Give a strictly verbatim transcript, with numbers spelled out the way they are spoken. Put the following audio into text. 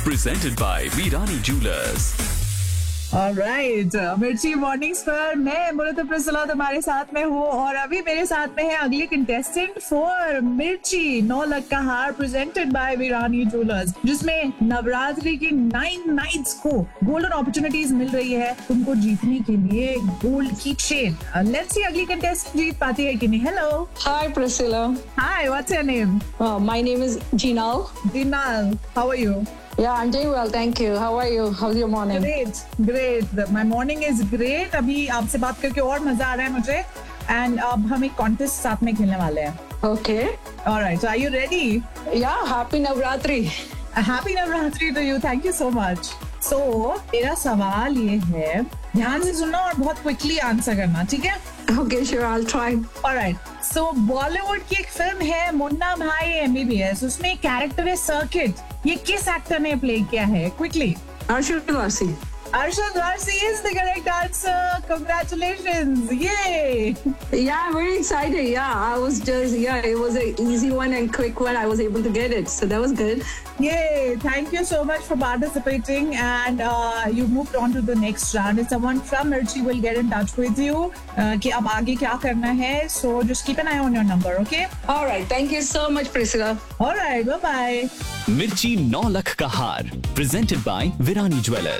presented by Virani Jewelers. Alright, मिर्ची mornings पर मैं मुरत प्रसला तुम्हारे साथ में हूँ और अभी मेरे साथ में है अगली कंटेस्टेंट फॉर मिर्ची नौ लख का हार प्रेजेंटेड बाय वीरानी ज्वेलर्स, जिसमें नवरात्रि की नाइन नाइट्स को गोल्डन अपॉर्चुनिटीज मिल रही है तुमको जीतने के लिए गोल्ड की चेन. लेट्स सी अगली कंटेस्टेंट जीत पाती है कि नहीं. Hello. Hi, Priscilla. Hi, what's your name? Uh, my name is Jinal. दिनाल, how are you? Yeah, I'm doing well, thank you. How are you? How's your morning? Great, great. My morning is great. अभी आपसे बात करके और मजा आ रहा है मुझे. And अब हम एक कॉन्टेस्ट साथ में खेलने वाले हैं. Okay. Alright, so are you ready? Yeah, happy Navratri. Happy Navratri to you. Thank you so much. So मेरा सवाल ये है, ध्यान से सुनना और बहुत क्विकली आंसर करना, ठीक है? Okay, sure, I'll try. Alright. So Bollywood की एक फिल्म है मुन्ना भाई एम बी बी एस, उसमें एक कैरेक्टर है सर्किट. ये किस एक्टर ने प्ले किया है? Quickly. Arshad Varsi. Arshad Varsi is the correct answer. Congratulations. Yay. Yeah, I'm very excited. Yeah, I was just, yeah, it was an easy one and quick one. I was able to get it. So that was good. Yay. Thank you so much for participating. And uh, you moved on to the next round. And someone from Mirchi will get in touch with you. Uh, कि अब आगे क्या करना है. So just keep an eye on your number, okay? All right. Thank you so much, Priscilla. All right. Bye-bye. Mirchi नौ लख का हार presented by Virani Jewelers.